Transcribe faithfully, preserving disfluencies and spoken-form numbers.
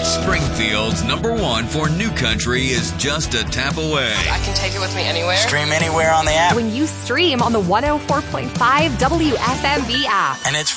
Springfield's number one for new country is just a tap away. I can take it with me anywhere. Stream anywhere on the app. When you stream on the one oh four point five W F M B app. And it's